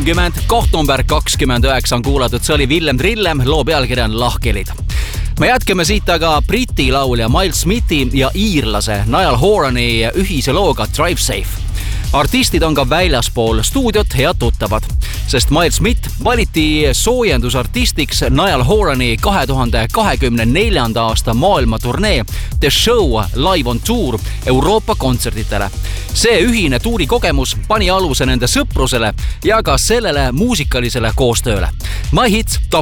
30, koht number 29 on kuulatud, see oli Villem Trillem, loo pealkiri on Lahkelid. Me jätkame siit aga Briti laulja Miles Smithi ja iirlase Niall Horani ühise looga Drive Safe. Artistid on ka väljaspool stuudiot head tuttavad, sest Miles Smith valiti soojendusartistiks Niall Horani 2024. aasta maailmaturnee The Show Live on Tour Euroopa kontserditele. See ühine tuurikogemus pani aluse nende sõprusele ja ka sellele muusikalisele koostööle. My Hits Top